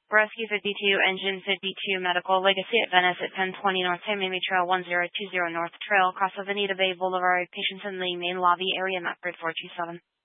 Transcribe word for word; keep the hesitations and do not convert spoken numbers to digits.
Rescue fifty-two, Engine fifty-two, Medical Legacy at Venice at ten twenty North San Mamie Trail, one zero two zero North Trail, across Avenida Bay Boulevard, patients in the main lobby area, map grid four two seven.